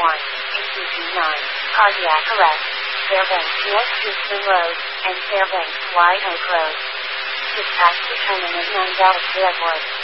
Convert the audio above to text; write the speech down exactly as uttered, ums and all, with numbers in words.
one, and C P nine, cardiac arrest. Fairbanks North Houston Road, and Fairbanks White Oak Road. Dispatch determinant nine Dallas Redwood.